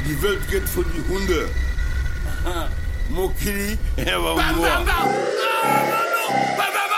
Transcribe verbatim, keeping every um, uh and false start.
Die Welt geht für die Hunde. Mokiri, er war